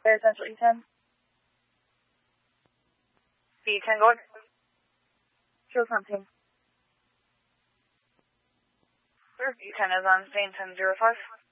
Air Central E10. B10 going. Show something. Sir, E10 is on Spain 1005.